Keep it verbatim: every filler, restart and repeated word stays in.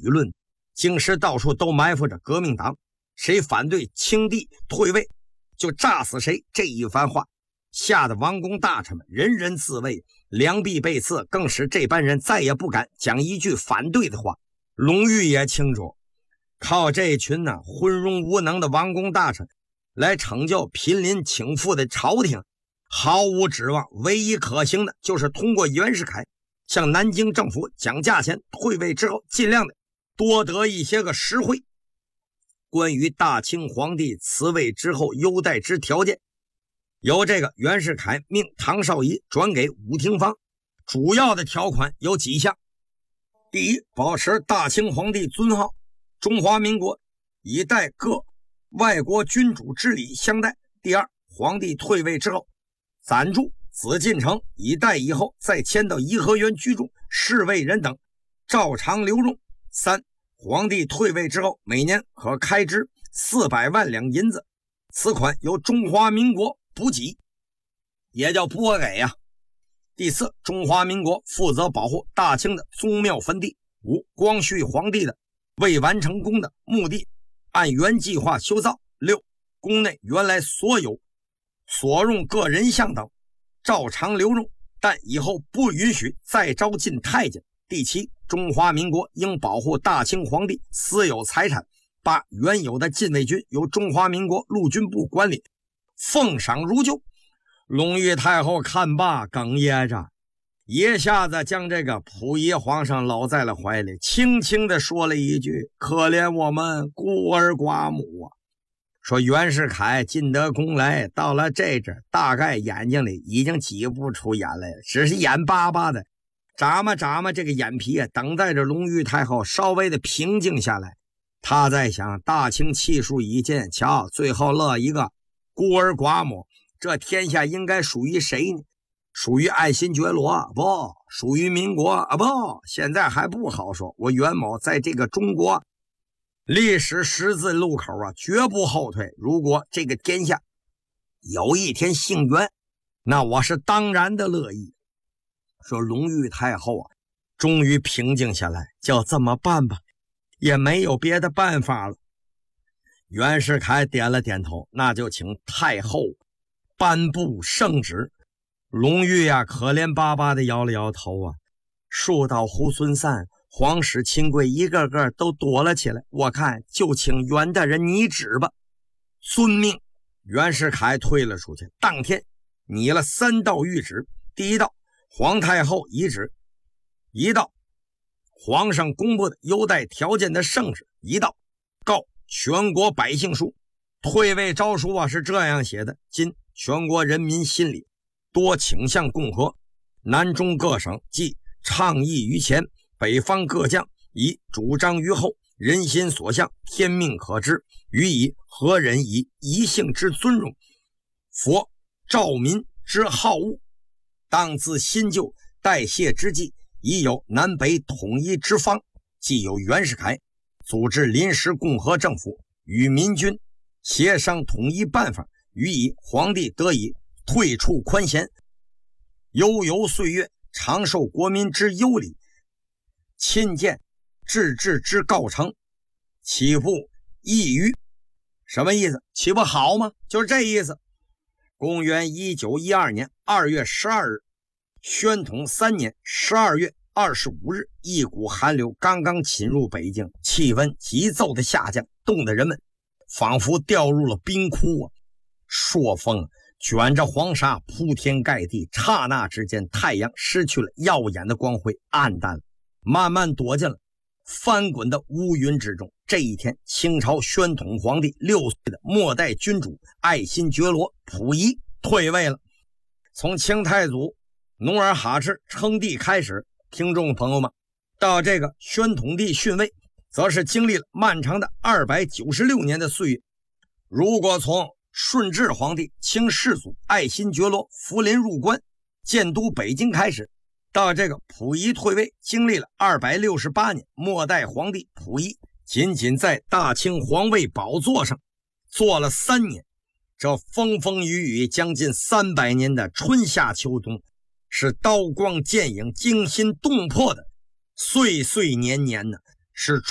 舆论，京师到处都埋伏着革命党，谁反对清帝退位就炸死谁，这一番话吓得王公大臣们人人自危，两臂背刺，更使这班人再也不敢讲一句反对的话。隆裕也清楚，靠这群呢昏庸无能的王公大臣来成就贫邻倾覆的朝廷毫无指望，唯一可行的就是通过袁世凯向南京政府讲价钱，退位之后尽量的多得一些个实惠。关于大清皇帝辞位之后优待之条件，由这个袁世凯命唐绍仪转给武廷芳，主要的条款有几项。第一，保持大清皇帝尊号，中华民国以待各外国君主之礼相待。第二，皇帝退位之后暂住紫禁城，以待以后再迁到颐和园居住，侍卫人等照常留用。三，皇帝退位之后每年可开支四百万两银子，此款由中华民国补给，也叫拨给呀、啊。第四，中华民国负责保护大清的宗庙坟地。五，光绪皇帝的未完成功的墓地按原计划修造。六，宫内原来所有所用各人像等照常留用，但以后不允许再招进太监。第七，中华民国应保护大清皇帝私有财产，把原有的禁卫军由中华民国陆军部管理，奉赏如旧。隆裕太后看罢哽咽着，一下子将这个溥仪皇上搂在了怀里，轻轻地说了一句：可怜我们孤儿寡母啊。说袁世凯进得宫来，到了这阵大概眼睛里已经挤不出眼来了，只是眼巴巴的眨嘛眨嘛这个眼皮啊，等待着隆裕太后稍微的平静下来。他在想，大清气数已尽，瞧最后落一个孤儿寡母，这天下应该属于谁呢？属于爱新觉罗？不，属于民国啊？不，现在还不好说。我袁某在这个中国历史十字路口啊，绝不后退。如果这个天下有一天姓袁，那我是当然的乐意。说隆裕太后啊，终于平静下来，就这么办吧，也没有别的办法了。袁世凯点了点头，那就请太后颁布圣旨。隆裕呀、啊，可怜巴巴的摇了摇头啊。树倒猢狲散，皇室亲贵一个个都躲了起来，我看就请袁大人拟旨吧。遵命。袁世凯退了出去，当天拟了三道谕旨。第一道，皇太后遗旨；一道，皇上公布的优待条件的圣旨；一道，告全国百姓书。退位诏书啊是这样写的：今全国人民心里多倾向共和，南中各省既倡议于前，北方各将以主张于后，人心所向，天命可知，予以何人以一性之尊荣，佛兆民之好恶，当自新旧代谢之际，已有南北统一之方，既有袁世凯组织临时共和政府，与民军协商统一办法，予以皇帝得以退出宽闲，悠游岁月，长受国民之优礼，亲见治治之告成，岂不异于？什么意思？岂不好吗？就是这意思。公元一九一二年二月十二日，宣统三年十二月二十五日，一股寒流刚刚侵入北京，气温急骤的下降，冻得人们仿佛掉入了冰窟啊！朔风卷着黄沙铺天盖地，刹那之间太阳失去了耀眼的光辉，暗淡了，慢慢躲进了翻滚的乌云之中。这一天，清朝宣统皇帝六岁的末代君主爱新觉罗溥仪退位了。从清太祖努尔哈赤称帝开始，听众朋友们，到这个宣统帝逊位，则是经历了漫长的二百九十六年的岁月。如果从顺治皇帝清世祖爱新觉罗福临入关建都北京开始，到这个溥仪退位，经历了二百六十八年，末代皇帝溥仪仅仅在大清皇位宝座上坐了三年，这风风雨雨将近三百年的春夏秋冬，是刀光剑影惊心动魄的岁岁年年呢，是